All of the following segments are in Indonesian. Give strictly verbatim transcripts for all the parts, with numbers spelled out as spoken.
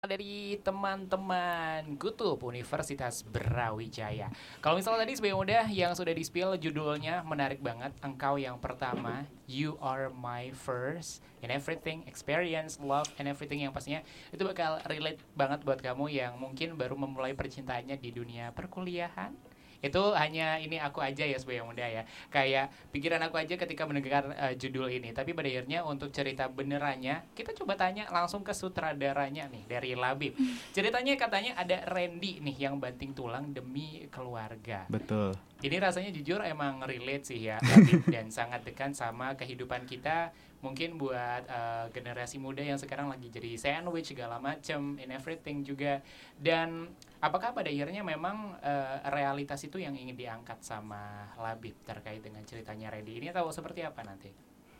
Dari teman-teman Kutub Universitas Brawijaya. Kalau misalnya tadi sebagai muda yang sudah di-spill judulnya menarik banget. Engkau yang pertama, you are my first in everything, experience, love, and everything, yang pastinya itu bakal relate banget buat kamu yang mungkin baru memulai percintaannya di dunia perkuliahan. Itu hanya ini aku aja ya sebagai muda ya. Kayak pikiran aku aja ketika mendengar uh, judul ini. Tapi pada akhirnya untuk cerita benerannya kita coba tanya langsung ke sutradaranya nih dari Labib. Ceritanya katanya ada Randy nih yang banting tulang demi keluarga. Betul. Ini rasanya jujur emang relate sih ya, Labib, dan sangat dekat sama kehidupan kita. Mungkin buat uh, generasi muda yang sekarang lagi jadi sandwich segala macem in everything juga. Dan apakah pada akhirnya memang uh, realitas itu yang ingin diangkat sama Labib terkait dengan ceritanya Randy ini, tahu seperti apa nanti?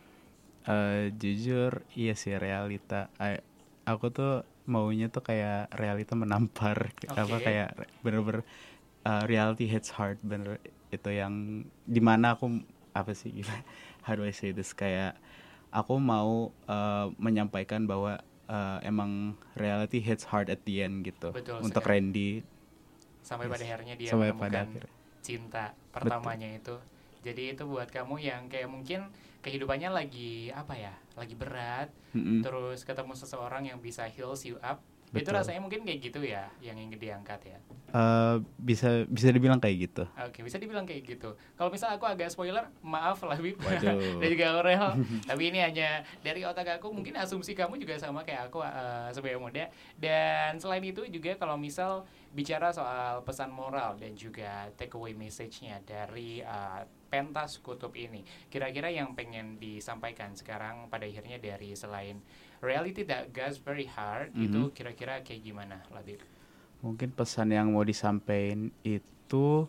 Uh, jujur iya sih realita. I, aku tuh maunya tuh kayak realita menampar, okay. apa kayak bener-bener uh, reality hits hard, bener itu yang dimana aku apa sih how do I say this, kayak aku mau uh, menyampaikan bahwa uh, emang reality hits hard at the end gitu. Betul untuk sekali. Randy sampai yes. pada akhirnya dia sampai menemukan pada cinta pertamanya. Betul. Itu jadi itu buat kamu yang kayak mungkin kehidupannya lagi apa ya, lagi berat, mm-hmm. terus ketemu seseorang yang bisa heals you up. Betul. Itu rasanya mungkin kayak gitu ya yang ingin diangkat ya. Uh, bisa bisa dibilang kayak gitu. Oke, bisa dibilang kayak gitu. Kalau misal aku agak spoiler, maaf lah Bib dan juga Aurel. Tapi ini hanya dari otak aku, mungkin asumsi kamu juga sama kayak aku uh, sebagai muda. Dan selain itu juga kalau misal bicara soal pesan moral dan juga take away message-nya dari uh, pentas kutub ini, kira-kira yang pengen disampaikan sekarang pada akhirnya dari selain reality that goes very hard, mm-hmm. itu kira-kira kayak gimana Labib? Mungkin pesan yang mau disampaikan itu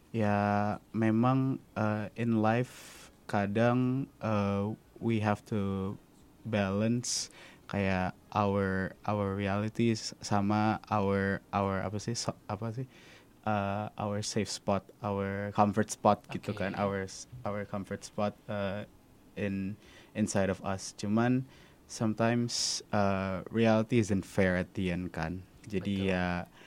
ya memang uh, in life kadang uh, we have to balance kayak our our realities sama our our apa sih so, apa sih uh, our safe spot, our comfort spot okay. gitu kan, our our comfort spot uh, in inside of us. Cuman sometimes uh, reality isn't fair at the end kan. Jadi Betul. ya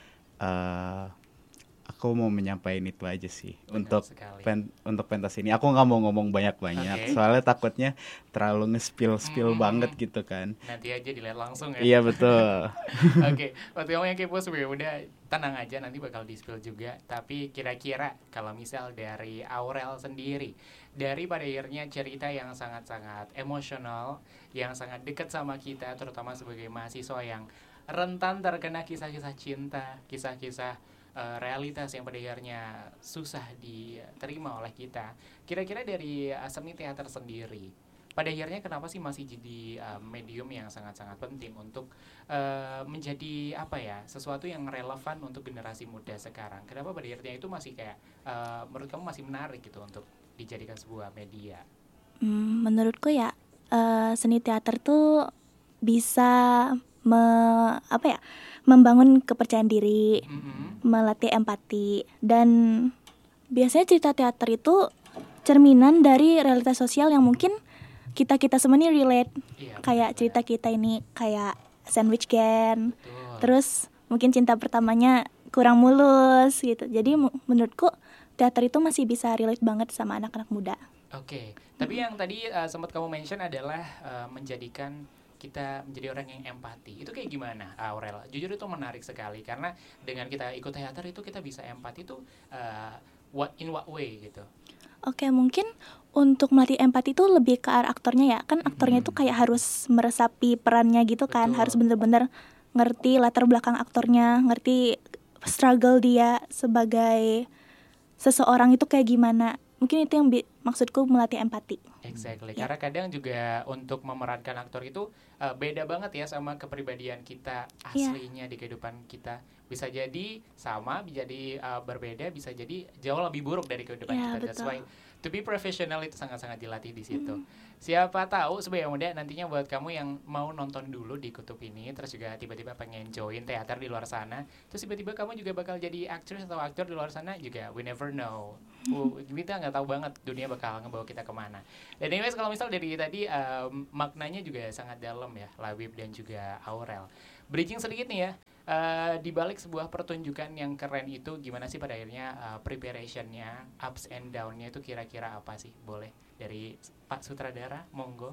Uh, aku mau menyampaikan itu aja sih. Benar untuk pen, untuk pentas ini aku nggak mau ngomong banyak-banyak, okay. soalnya takutnya terlalu nge-spill spill mm-hmm. banget gitu kan. Nanti aja dilihat langsung ya. Iya betul. Oke, okay. Waktu kamu yang kepo sebenarnya udah tenang aja, nanti bakal di-spill juga. Tapi kira-kira kalau misal dari Aurel sendiri, dari pada akhirnya cerita yang sangat-sangat emosional, yang sangat dekat sama kita, terutama sebagai mahasiswa yang rentan terkena kisah-kisah cinta, kisah-kisah uh, realitas yang pada akhirnya susah diterima oleh kita. Kira-kira dari uh, seni teater sendiri, pada akhirnya kenapa sih masih jadi uh, medium yang sangat-sangat penting untuk uh, menjadi apa ya, sesuatu yang relevan untuk generasi muda sekarang? Kenapa pada akhirnya itu masih kayak uh, menurut kamu masih menarik gitu untuk dijadikan sebuah media? Hmm, menurutku ya uh, seni teater tuh bisa Me, apa ya membangun kepercayaan diri, mm-hmm. melatih empati, dan biasanya cerita teater itu cerminan dari realitas sosial yang mungkin kita kita semua ini relate, iya, kayak betul, cerita ya. Kita ini kayak sandwich gang, betul. Terus mungkin cinta pertamanya kurang mulus gitu. Jadi m- menurutku teater itu masih bisa relate banget sama anak-anak muda. Oke, okay. Tapi mm-hmm. yang tadi uh, sempat kamu mention adalah uh, menjadikan kita menjadi orang yang empati. Itu kayak gimana, Aurel? Jujur itu menarik sekali karena dengan kita ikut teater itu kita bisa empati itu uh, what in what way gitu. Oke, mungkin untuk melatih empati itu lebih ke arah aktornya ya. Kan aktornya itu mm-hmm. kayak harus meresapi perannya gitu kan. Betul. Harus benar-benar ngerti latar belakang aktornya, ngerti struggle dia sebagai seseorang itu kayak gimana. Mungkin itu yang bi- maksudku melatih empati. Exactly, yeah. Karena kadang juga untuk memerankan aktor itu uh, beda banget ya sama kepribadian kita aslinya, yeah. Di kehidupan kita. Bisa jadi sama, bisa jadi uh, berbeda, bisa jadi jauh lebih buruk dari kehidupan yeah, kita. Betul. That's why to be professional itu sangat-sangat dilatih di situ. Mm. Siapa tahu sebagai muda nantinya buat kamu yang mau nonton dulu di Kutub ini, terus juga tiba-tiba pengen join teater di luar sana, terus tiba-tiba kamu juga bakal jadi actress atau aktor di luar sana juga, we never know. Uh, kita nggak tahu banget dunia bakal ngebawa kita kemana. Dan anyways kalau misal dari tadi um, maknanya juga sangat dalam ya, Labib dan juga Aurel. bridging sedikit nih ya. Uh, di balik sebuah pertunjukan yang keren itu gimana sih pada akhirnya uh, preparationnya, ups and down-nya itu kira-kira apa sih? Boleh dari Pak Sutradara, monggo.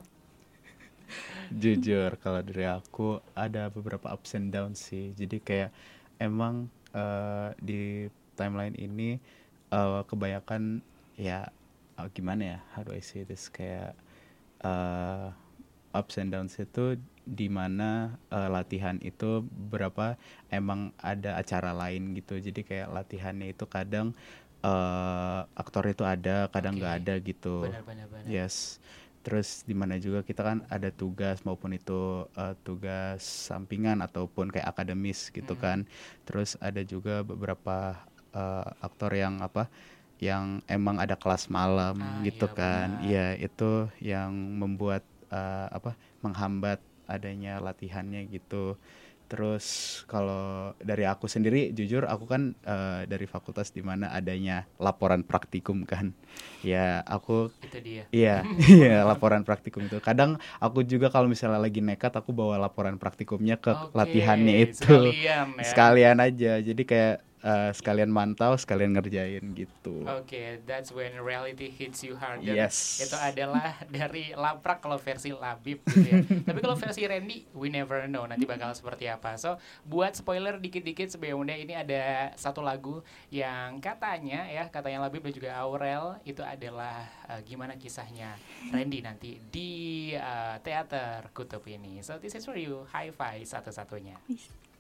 Jujur kalau dari aku ada beberapa ups and downs sih. Jadi kayak emang uh, di timeline ini uh, kebanyakan ya uh, gimana ya? How do I say this, kayak uh, ups and downs itu di mana uh, latihan itu berapa emang ada acara lain gitu. Jadi kayak latihannya itu kadang uh, aktor itu ada, kadang nggak okay. ada gitu. Benar-benar. Yes. Terus di mana juga kita kan ada tugas, maupun itu uh, tugas sampingan ataupun kayak akademis gitu hmm. kan. Terus ada juga beberapa uh, aktor yang apa yang emang ada kelas malam ah, gitu iya, kan. Iya, itu yang membuat uh, apa menghambat adanya latihannya gitu. Terus kalau dari aku sendiri, jujur aku kan uh, dari fakultas di mana adanya laporan praktikum kan. Ya aku itu dia. Iya, iya laporan praktikum itu. Kadang aku juga kalau misalnya lagi nekat aku bawa laporan praktikumnya ke okay, latihannya itu. Sekalian ya. Sekalian aja. Jadi kayak Uh, sekalian mantau, sekalian ngerjain gitu. Oke, okay, that's when reality hits you harder. Yes. Itu adalah dari Laprak kalau versi Labib gitu ya. Tapi kalau versi Randy, we never know nanti bakal seperti apa. So, buat spoiler dikit-dikit sebelumnya, ini ada satu lagu yang katanya ya, katanya Labib dan juga Aurel itu adalah uh, gimana kisahnya Randy nanti di uh, teater Kutub ini. So, this is for you, high five satu-satunya.